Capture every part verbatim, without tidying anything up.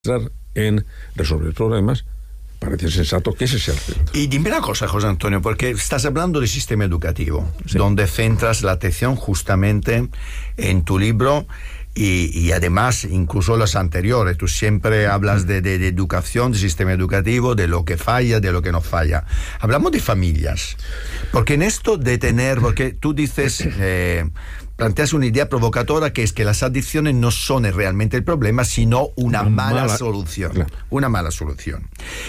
en resolver problemas. Parece sensato que ese sea el centro. Y dime una cosa, José Antonio, porque estás hablando del sistema educativo, sí, donde centras la atención justamente en tu libro y, y además incluso los anteriores. Tú siempre hablas de, de, de educación, del sistema educativo, de lo que falla, de lo que no falla. Hablamos de familias, porque en esto de tener, porque tú dices... Eh, planteas una idea provocadora, que es que las adicciones no son realmente el problema, sino una, una mala, mala solución. Claro. Una mala solución.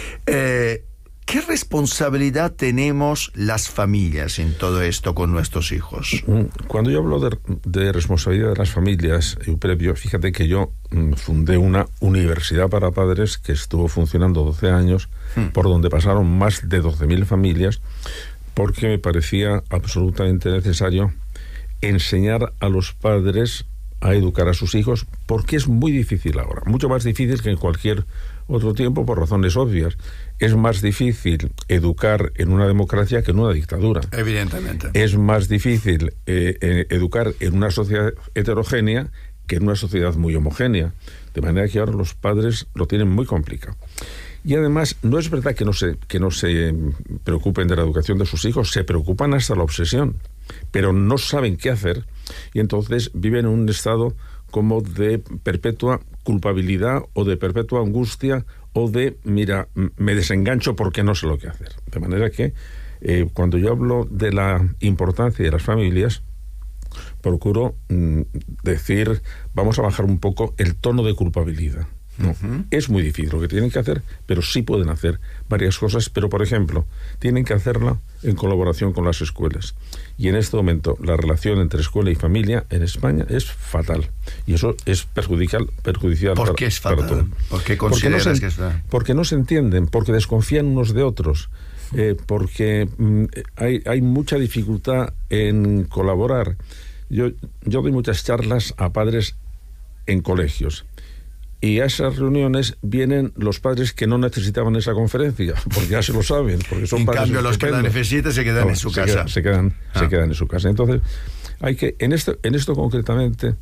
Eh, ¿Qué responsabilidad tenemos las familias en todo esto con nuestros hijos? Cuando yo hablo de, de responsabilidad de las familias, Euprebio, fíjate que yo mm, fundé una universidad para padres que estuvo funcionando doce años, hmm. por donde pasaron más de doce mil familias, porque me parecía absolutamente necesario enseñar a los padres a educar a sus hijos, porque es muy difícil ahora, mucho más difícil que en cualquier otro tiempo, por razones obvias. Es más difícil educar en una democracia que en una dictadura. Evidentemente. Es más difícil eh, eh, educar en una sociedad heterogénea que en una sociedad muy homogénea. De manera que ahora los padres lo tienen muy complicado. Y además, no es verdad que no se, que no se preocupen de la educación de sus hijos, se preocupan hasta la obsesión, pero no saben qué hacer y entonces viven en un estado como de perpetua culpabilidad o de perpetua angustia o de, mira, me desengancho porque no sé lo que hacer. De manera que eh, cuando yo hablo de la importancia de las familias, procuro mm, decir, vamos a bajar un poco el tono de culpabilidad. No, uh-huh. Es muy difícil lo que tienen que hacer, pero sí pueden hacer varias cosas. Pero, por ejemplo, tienen que hacerla en colaboración con las escuelas. Y en este momento la relación entre escuela y familia en España es fatal. Y eso es perjudicial, perjudicial ¿Por para, qué es fatal? para todo. ¿Por qué consideras porque no se, que es fatal? Porque no se entienden, porque desconfían unos de otros, eh, porque mm, hay, hay mucha dificultad en colaborar. Yo, yo doy muchas charlas a padres en colegios. Y a esas reuniones vienen los padres que no necesitaban esa conferencia, porque ya se lo saben, porque son en padres cambio, los estupendos. que la necesitan se quedan no, en su se casa. Quedan, se, quedan, ah. se quedan en su casa. Entonces, hay que, en esto, en esto concretamente,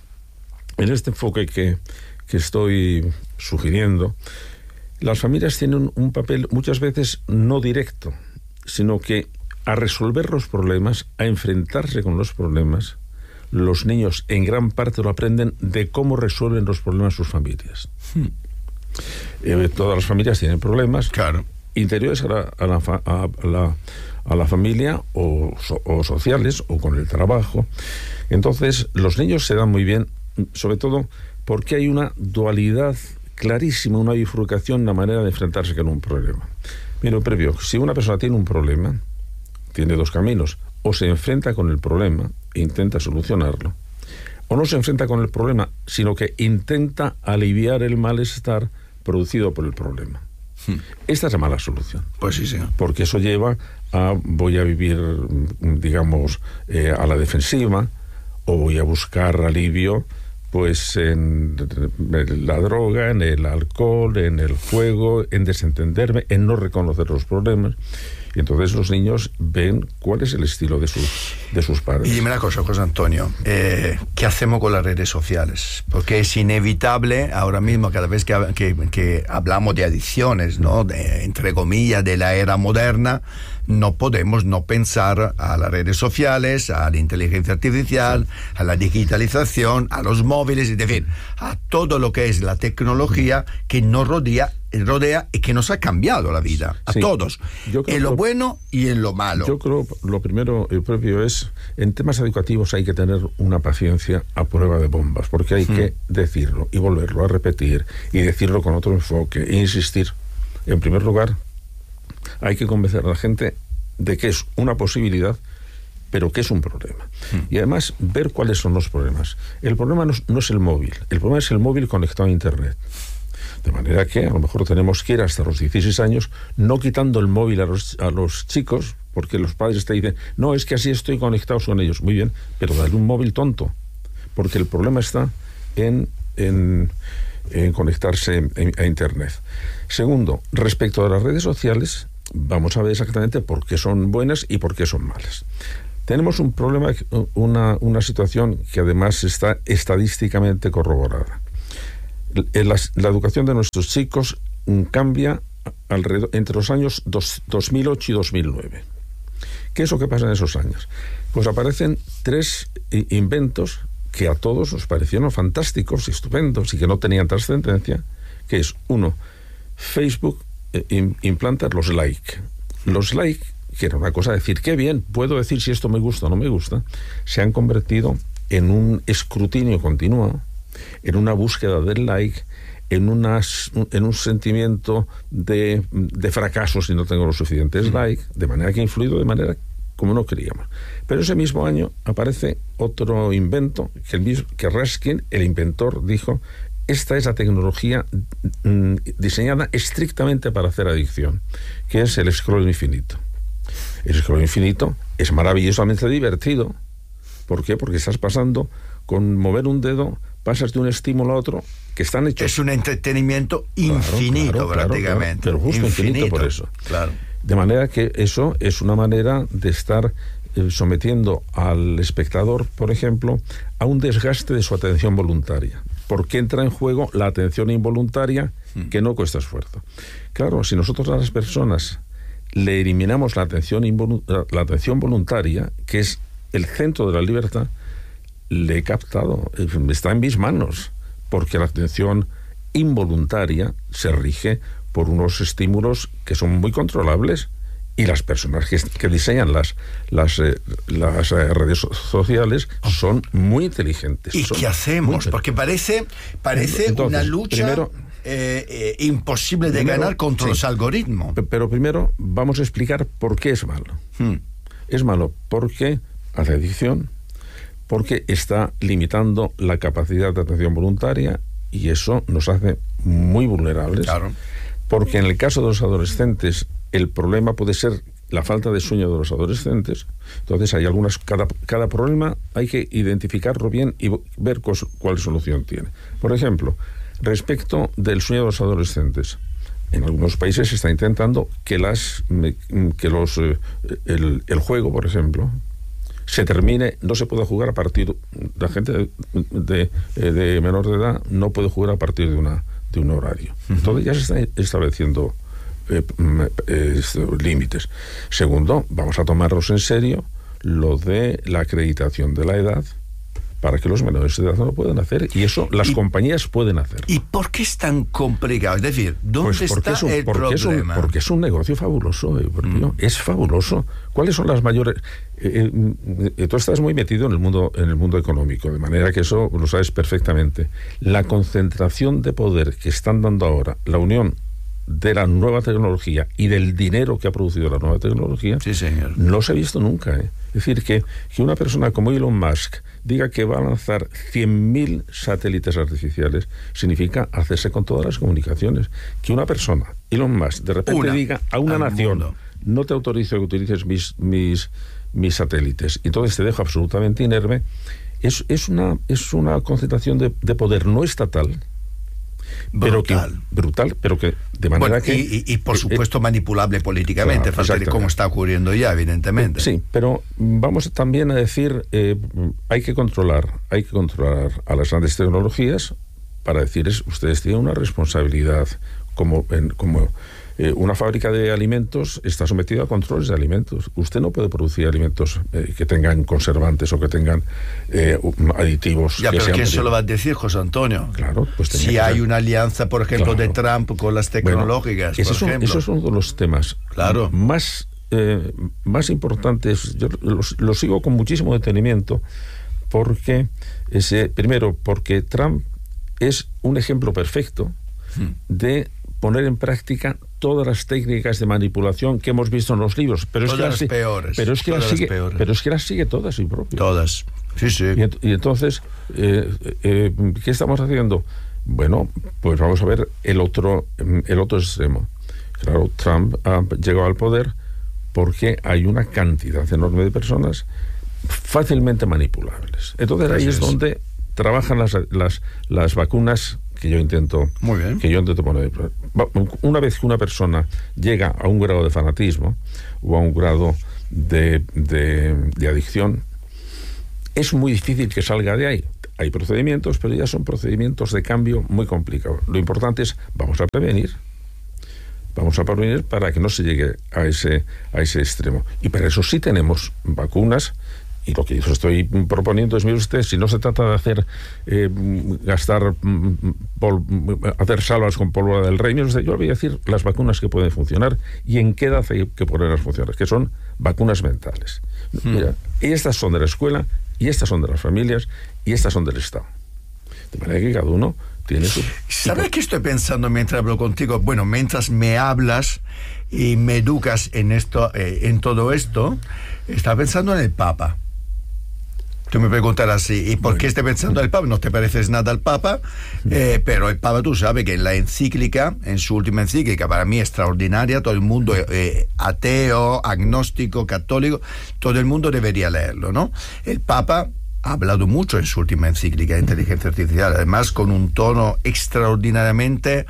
en este enfoque que, que estoy sugiriendo, las familias tienen un papel muchas veces no directo, sino que a resolver los problemas, a enfrentarse con los problemas, los niños en gran parte lo aprenden de cómo resuelven los problemas sus familias. Hmm. Eh, todas las familias tienen problemas, claro, interiores a la, a la, a la, a la familia o, so, o sociales o con el trabajo. Entonces los niños se dan muy bien, sobre todo porque hay una dualidad clarísima, una bifurcación, una manera de enfrentarse con un problema. Mira, previo, si una persona tiene un problema, tiene dos caminos: o se enfrenta con el problema e intenta solucionarlo, o no se enfrenta con el problema, sino que intenta aliviar el malestar producido por el problema. Hmm. Esta es la mala solución. Pues sí, sí. Porque eso lleva a, voy a vivir, digamos, eh, a la defensiva, o voy a buscar alivio pues en la droga, en el alcohol, en el juego, en desentenderme, en no reconocer los problemas. Y entonces los niños ven cuál es el estilo de sus, de sus padres. Y dime una cosa, José Antonio, eh, ¿qué hacemos con las redes sociales? Porque es inevitable ahora mismo, cada vez que, que, que hablamos de adicciones, ¿no? De, entre comillas, de la era moderna, no podemos no pensar a las redes sociales, a la inteligencia artificial, sí, a la digitalización, a los móviles, en fin, a todo lo que es la tecnología que nos rodea, rodea y que nos ha cambiado la vida, a sí, todos, en lo, lo bueno y en lo malo. Yo creo, lo primero, el propio es, en temas educativos hay que tener una paciencia a prueba de bombas, porque hay hmm. que decirlo y volverlo a repetir y decirlo con otro enfoque e insistir. En primer lugar, hay que convencer a la gente de que es una posibilidad, pero que es un problema. Hmm. Y además, ver cuáles son los problemas. El problema no es, no es el móvil, el problema es el móvil conectado a Internet. De manera que a lo mejor tenemos que ir hasta los dieciséis años, no quitando el móvil a los, a los chicos, porque los padres te dicen, no, es que así estoy conectados con ellos. Muy bien, pero dale un móvil tonto, porque el problema está en, en, en conectarse a Internet. Segundo, respecto a las redes sociales, vamos a ver exactamente por qué son buenas y por qué son malas. Tenemos un problema, una, una situación que además está estadísticamente corroborada. La, la educación de nuestros chicos cambia alrededor, entre los años dos, dos mil ocho y dos mil nueve. ¿Qué es lo que pasa en esos años? Pues aparecen tres inventos que a todos nos parecieron fantásticos y estupendos y que no tenían trascendencia, que es, uno, Facebook eh, implanta los like. Los like, que era una cosa de decir, qué bien, puedo decir si esto me gusta o no me gusta, se han convertido en un escrutinio continuo, en una búsqueda del like, en, unas, en un sentimiento de, de fracaso si no tengo los suficientes likes, de manera que ha influido de manera como no queríamos. Pero ese mismo año aparece otro invento que, el mismo, que Raskin, el inventor, dijo, esta es la tecnología mm, diseñada estrictamente para hacer adicción, que es el scroll infinito. El scroll infinito es maravillosamente divertido. ¿Por qué? Porque estás pasando, con mover un dedo, pasas de un estímulo a otro, que están hechos... Es un entretenimiento infinito, claro, claro, prácticamente. Claro, pero justo infinito, infinito por eso. Claro. De manera que eso es una manera de estar eh, sometiendo al espectador, por ejemplo, a un desgaste de su atención voluntaria, porque entra en juego la atención involuntaria, que no cuesta esfuerzo. Claro, si nosotros a las personas le eliminamos la atención, la atención voluntaria, que es el centro de la libertad, le he captado, está en mis manos, porque la atención involuntaria se rige por unos estímulos que son muy controlables, y las personas que, que diseñan las, las, eh, las eh, redes sociales son muy inteligentes. ¿Y son qué hacemos? Porque parece, parece Entonces, una lucha primero, eh, eh, imposible de primero, ganar contra sí, los algoritmos. Pero primero vamos a explicar por qué es malo. Hmm. Es malo porque hace adicción, porque está limitando la capacidad de atención voluntaria, y eso nos hace muy vulnerables. Claro. Porque en el caso de los adolescentes, el problema puede ser la falta de sueño de los adolescentes. Entonces hay algunas, cada, cada problema hay que identificarlo bien y ver cuál, cuál solución tiene. Por ejemplo, respecto del sueño de los adolescentes, en algunos países se está intentando que las que los el, el juego, por ejemplo, se termine, no se puede jugar a partir, la gente de, de, de menor de edad no puede jugar a partir de una de un horario. Entonces ya se están estableciendo eh, eh, límites. Segundo, vamos a tomarnos en serio lo de la acreditación de la edad para que los menores de edad no lo puedan hacer, y eso las y, compañías pueden hacer. ¿Y por qué es tan complicado? Es decir, ¿dónde pues porque está es un, el porque problema? Es un, porque es un negocio fabuloso, eh, mm. es fabuloso. ¿Cuáles son las mayores...? Eh, eh, tú estás muy metido en el mundo en el mundo económico, de manera que eso lo sabes perfectamente. La concentración de poder que están dando ahora, la unión de la nueva tecnología y del dinero que ha producido la nueva tecnología, sí, señor, no se ha visto nunca. ¿eh? Es decir, que, que una persona como Elon Musk diga que va a lanzar cien mil satélites artificiales significa hacerse con todas las comunicaciones. Que una persona, Elon Musk, de repente una, diga a una nación, mundo. no te autorizo que utilices mis, mis, mis satélites, y entonces te dejo absolutamente inerme, es, es, una, es una concentración de, de poder no estatal, pero brutal. Que, brutal, pero que de manera bueno, que... Y, y, y por supuesto eh, manipulable políticamente, claro, como está ocurriendo ya, evidentemente. Sí, pero vamos también a decir, eh, hay que controlar, hay que controlar a las grandes tecnologías para decirles, ustedes tienen una responsabilidad, como, en, como eh, una fábrica de alimentos está sometida a controles de alimentos. Usted no puede producir alimentos eh, que tengan conservantes o que tengan eh, aditivos. Ya, que pero sean ¿quién posibles. se lo va a decir, José Antonio? Claro, pues si hay ser. una alianza, por ejemplo, claro. de Trump con las tecnológicas, bueno, por son, ejemplo. Esos son uno de los temas claro. más, eh, más importantes. Yo los, los sigo con muchísimo detenimiento, porque, ese, primero, porque Trump es un ejemplo perfecto hmm. de poner en práctica todas las técnicas de manipulación que hemos visto en los libros, pero todas es que las las, peores, pero es que las sigue, peores. pero es que las sigue todas y propio. Todas, sí, sí. Y, y entonces, eh, eh, ¿qué estamos haciendo? Bueno, pues vamos a ver el otro, el otro extremo. Claro, Trump ha llegado al poder porque hay una cantidad enorme de personas fácilmente manipulables. Entonces ahí es, es donde trabajan las, las, las vacunas que yo intento Muy bien. que yo intento poner. Una vez que una persona llega a un grado de fanatismo o a un grado de, de, de adicción, es muy difícil que salga de ahí. hay procedimientos, pero ya son procedimientos de cambio muy complicados. Lo importante es, vamos a prevenir, vamos a prevenir para que no se llegue a ese, a ese extremo. Y para eso sí tenemos vacunas. Y lo que yo estoy proponiendo es, mire usted, si no se trata de hacer eh, gastar pol, hacer salvas con pólvora del rey, mire usted, yo le voy a decir las vacunas que pueden funcionar y en qué edad hay que ponerlas a funcionar, que son vacunas mentales. Hmm. Mira, y estas son de la escuela, y estas son de las familias, y estas son del Estado. De manera que cada uno tiene su... ¿Sabes qué estoy pensando mientras hablo contigo? Bueno, mientras me hablas y me educas en esto, eh, en todo esto, estaba pensando en el Papa. Tú me preguntarás, ¿y por qué estoy pensando en el Papa? No te pareces nada al Papa, eh, pero el Papa, tú sabes que en la encíclica, en su última encíclica, para mí extraordinaria, todo el mundo eh, ateo, agnóstico, católico, todo el mundo debería leerlo, ¿no? El Papa ha hablado mucho en su última encíclica de inteligencia artificial, además con un tono extraordinariamente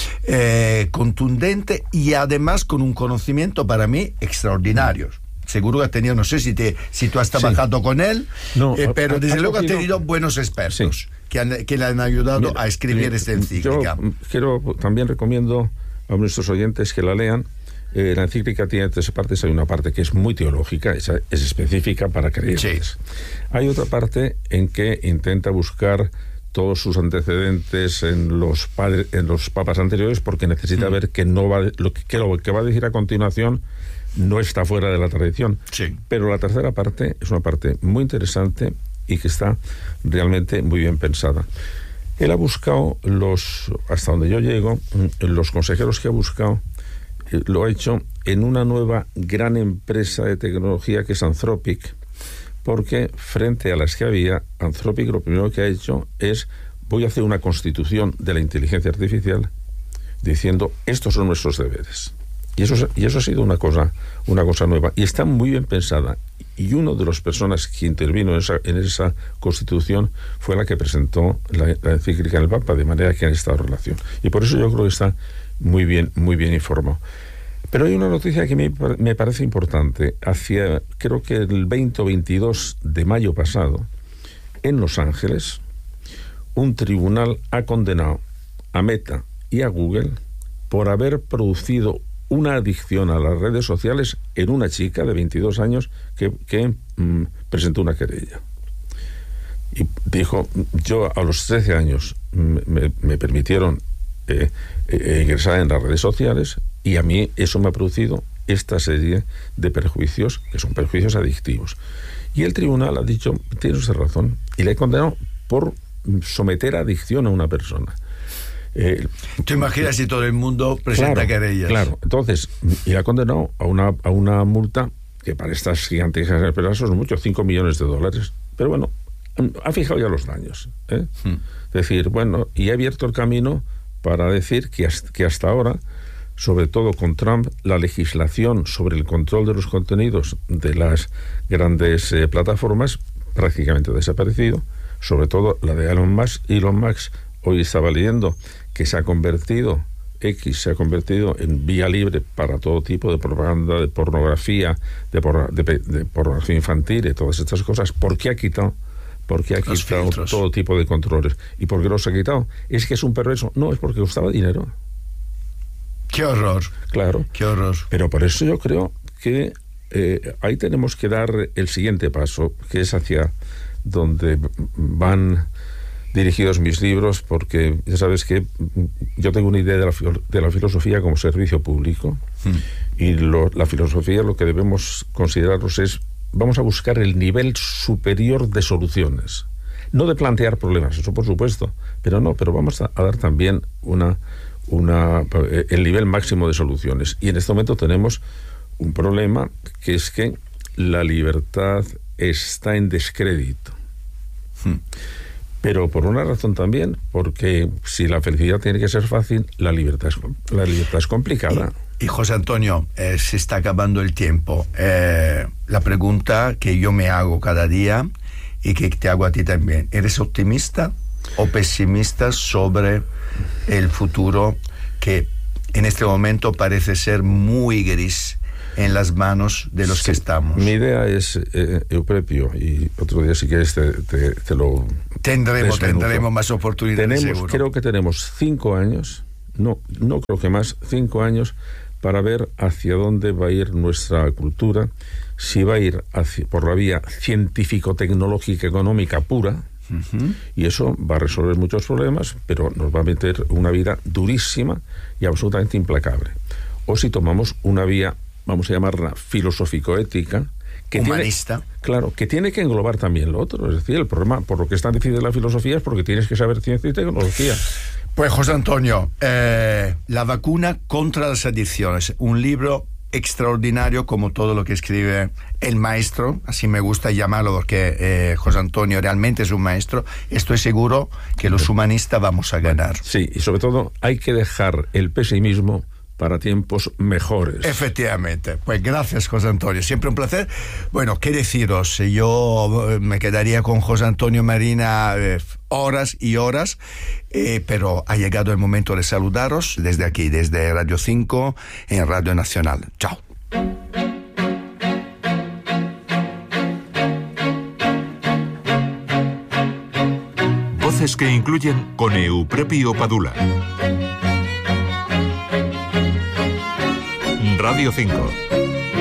eh, contundente y además con un conocimiento para mí extraordinario. Seguro que ha tenido, no sé si, te, si tú has trabajado sí. con él, no, eh, pero desde luego ha tenido buenos expertos sí. que, han, que le han ayudado Mira, a escribir esta encíclica. Yo quiero, también recomiendo a nuestros oyentes que la lean. Eh, la encíclica tiene tres partes. Hay una parte que es muy teológica, esa es específica para creyentes. Sí. Hay otra parte en que intenta buscar todos sus antecedentes en los padres, en los papas anteriores, porque necesita mm. ver que no va lo que, que lo que va a decir a continuación no está fuera de la tradición. Sí. Pero la tercera parte es una parte muy interesante y que está realmente muy bien pensada. Él ha buscado los, hasta donde yo llego, los consejeros que ha buscado, eh, lo ha hecho en una nueva gran empresa de tecnología que es Anthropic, porque frente a las que había, Anthropic lo primero que ha hecho es, voy a hacer una constitución de la inteligencia artificial diciendo, estos son nuestros deberes. Y eso, y eso ha sido una cosa, una cosa nueva. Y está muy bien pensada. Y una de las personas que intervino en esa, en esa constitución fue la que presentó la, la encíclica del Papa, de manera que han estado en relación. Y por eso yo creo que está muy bien, muy bien informado. Pero hay una noticia que me, me parece importante. Hacia, creo que el veinte o veintidós de mayo pasado, en Los Ángeles, un tribunal ha condenado a Meta y a Google por haber producido una adicción a las redes sociales en una chica de veintidós años que, que mm, presentó una querella. Y dijo, yo a los trece años me, me permitieron eh, eh, ingresar en las redes sociales y a mí eso me ha producido esta serie de perjuicios, que son perjuicios adictivos. Y el tribunal ha dicho, tiene usted razón, y le ha condenado por someter a adicción a una persona. Eh, ¿Te imaginas si todo el mundo presenta claro, querellas? Claro, entonces, y ha condenado a una, a una multa que para estas gigantescas empresas son mucho, cinco millones de dólares. Pero bueno, ha fijado ya los daños. ¿eh? Hmm. Es decir, bueno, y ha abierto el camino para decir que hasta, que hasta ahora, sobre todo con Trump, la legislación sobre el control de los contenidos de las grandes eh, plataformas prácticamente ha desaparecido, sobre todo la de Elon Musk. Elon Musk hoy estaba leyendo que se ha convertido, X se ha convertido en vía libre para todo tipo de propaganda, de pornografía, de, por, de, de pornografía infantil, de todas estas cosas. ¿Por qué ha quitado? Porque ha los quitado filtros. Todo tipo de controles. ¿Y por qué los ha quitado? ¿Es que es un perverso? No, es porque costaba dinero. ¡Qué horror! Claro. ¡Qué horror! Pero por eso yo creo que eh, ahí tenemos que dar el siguiente paso, que es hacia donde van dirigidos mis libros, porque ya sabes que yo tengo una idea de la, de la filosofía como servicio público, mm. y lo, la filosofía lo que debemos considerarnos es, vamos a buscar el nivel superior de soluciones, no de plantear problemas, eso por supuesto, pero no, pero vamos a, a dar también una, una, el nivel máximo de soluciones. Y en este momento tenemos un problema, que es que la libertad está en descrédito. Mm. Pero por una razón también, porque si la felicidad tiene que ser fácil, la libertad es, la libertad es complicada. Y, y José Antonio, eh, se está acabando el tiempo. Eh, la pregunta que yo me hago cada día y que te hago a ti también, ¿eres optimista o pesimista sobre el futuro que en este momento parece ser muy gris en las manos de los sí, que estamos? Mi idea es, eh, Euprepio, y otro día si quieres te, te, te lo Tendremos, desmenuzo. tendremos más oportunidades, Tenemos, seguro. creo que tenemos cinco años, no, no creo que más, cinco años para ver hacia dónde va a ir nuestra cultura, si va a ir hacia, por la vía científico-tecnológica económica pura, uh-huh. y eso va a resolver muchos problemas, pero nos va a meter una vida durísima y absolutamente implacable. O si tomamos una vía, vamos a llamarla filosófico-ética, que humanista. Tiene, claro, que tiene que englobar también lo otro. Es decir, el problema, por lo que están decidiendo la filosofía, es porque tienes que saber ciencia y tecnología. Pues José Antonio, eh, La vacuna contra las adicciones, un libro extraordinario como todo lo que escribe el maestro, así me gusta llamarlo porque eh, José Antonio realmente es un maestro. Estoy seguro que los humanistas vamos a ganar. Sí, y sobre todo hay que dejar el pesimismo para tiempos mejores. Efectivamente. Pues gracias, José Antonio. Siempre un placer. Bueno, qué deciros, yo me quedaría con José Antonio Marina eh, horas y horas, eh, pero ha llegado el momento de saludaros desde aquí, desde Radio cinco en Radio Nacional. Chao. Voces que incluyen con Euprepio Padula. Radio cinco.